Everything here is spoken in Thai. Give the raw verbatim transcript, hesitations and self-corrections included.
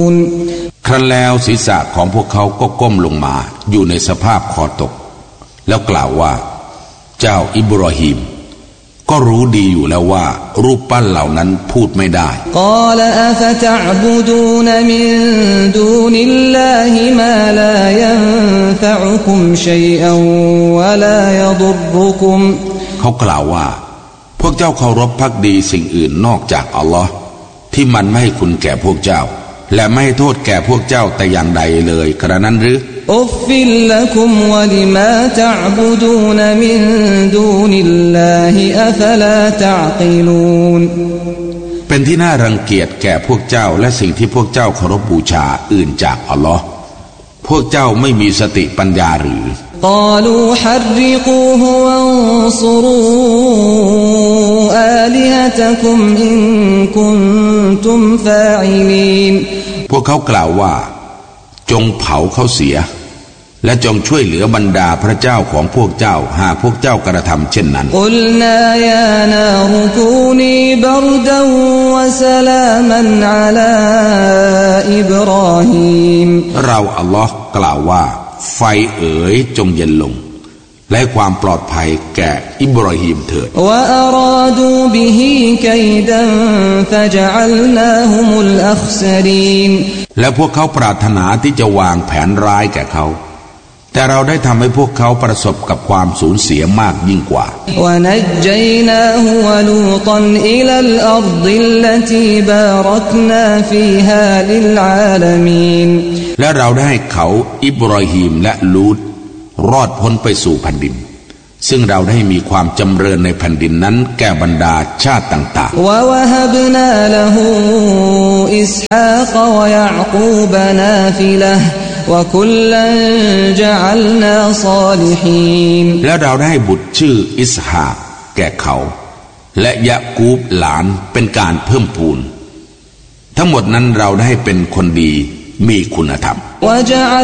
ครั้นแล้วศีรษะของพวกเขาก็ก้มลงมาอยู่ในสภาพคอตกแล้วกล่าวว่าเจ้าอิบรอฮีมก็รู้ดีอยู่แล้วว่ารูปปั้นเหล่านั้นพูดไม่ได้กล่าวอะฟะตะอ์บุดูนมินดูนิลลาฮิมาลายันฟะอุคุมชัยอันวะลายฎุรรุกุมเขากล่าวว่าพวกเจ้าเคารพภักดีสิ่งอื่นนอกจากอัลลอฮ์ที่มันไม่ให้คุณแก่พวกเจ้าและไม่ให้โทษแก่พวกเจ้าแต่อย่างใดเลยกระนั้นหรืออุฟฟิลละกุมวะลิมาตะอ์บุดูนมินดูนิลลาฮิอะฟะลาตะอ์กิลูนเป็นที่น่ารังเกียจแก่พวกเจ้าและสิ่งที่พวกเจ้าเคารพบูชาอื่นจากอัลลอฮ์พวกเจ้าไม่มีสติปัญญาหรือقالوا حرقوه وانصروا آلهتكم إن كنتم فاعلين พวกเขากล่าวว่าจงเผาเขาเสียและจงช่วยเหลือบรรดาพระเจ้าของพวกเจ้าหากพวกเจ้ากระทำเช่นนั้น قلنا يا نار كوني بردا وسلاما على إبراهيم เราอัลลอฮ์กล่าวว่าไฟเอ๋ยจงเย็นลงและความปลอดภัยแก่อิบรอฮีมเถิดและพวกเขาปรารถนาที่จะวางแผนร้ายแก่เขาแต่เราได้ทำให้พวกเขาประสบกับความสูญเสียมากยิ่งกว่าและเราได้ให้เขาอิบรอฮีมและลูตรอดพ้นไปสู่แผ่นดินซึ่งเราได้มีความจำเริญในแผ่นดินนั้นแก่บรรดาชาติต่างๆและเราได้ให้บุตรชื่ออิสฮากแก่เขาและยะกูบหลานเป็นการเพิ่มพูนทั้งหมดนั้นเราได้เป็นคนดีมีคุณธรรม